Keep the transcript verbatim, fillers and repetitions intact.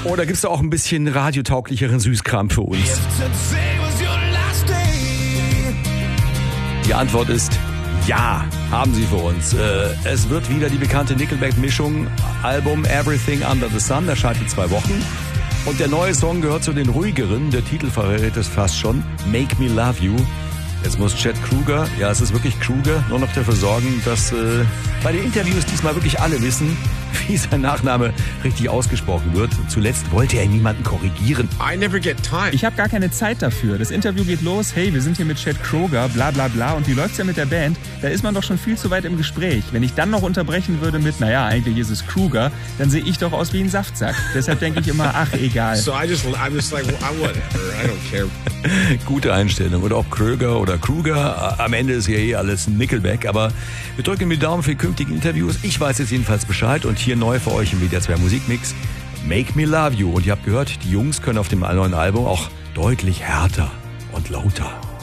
Oder gibt es da auch ein bisschen radiotauglicheren Süßkram für uns? Die Antwort ist ja, haben sie für uns. Äh, es wird wieder die bekannte Nickelback-Mischung, Album Everything Under the Sun, erscheint in zwei Wochen. Und der neue Song gehört zu den ruhigeren, der Titel verrät es fast schon, Make Me Love You. Jetzt muss Chad Kroeger, ja es ist wirklich Kroeger, nur noch dafür sorgen, dass äh, bei den Interviews diesmal wirklich alle wissen, wie sein Nachname richtig ausgesprochen wird. Zuletzt wollte er niemanden korrigieren. I never get time. Ich habe gar keine Zeit dafür. Das Interview geht los, hey, wir sind hier mit Chad Kroeger, bla bla bla. Und wie läuft's ja mit der Band? Da ist man doch schon viel zu weit im Gespräch. Wenn ich dann noch unterbrechen würde mit, naja, eigentlich ist es Kroeger, dann sehe ich doch aus wie ein Saftsack. Deshalb denke ich immer, ach, egal. So I just, I'm just like, well, whatever, I don't care. Gute Einstellung. Oder ob Kröger oder Kruger, am Ende ist ja eh alles Nickelback. Aber wir drücken die Daumen für künftige Interviews. Ich weiß jetzt jedenfalls Bescheid und hier neu für euch im W D R zwei Musikmix Make Me Love You. Und ihr habt gehört, die Jungs können auf dem neuen Album auch deutlich härter und lauter.